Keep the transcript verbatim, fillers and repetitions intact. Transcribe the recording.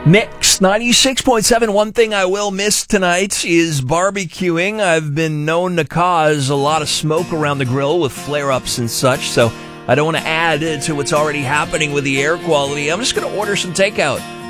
Mix ninety-six point seven. One thing I will miss tonight is barbecuing. I've been known to cause a lot of smoke around the grill with flare-ups and such, so I don't want to add to what's already happening with the air quality. I'm just going to order some takeout